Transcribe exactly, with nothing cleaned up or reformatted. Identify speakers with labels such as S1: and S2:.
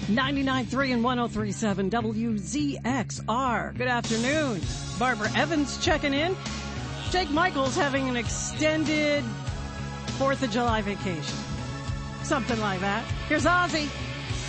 S1: ninety-nine point three and one oh three point seven W Z X R. Good afternoon. Barbara Evans checking in. Jake Michaels having an extended fourth of July vacation. Something like that. Here's Ozzy.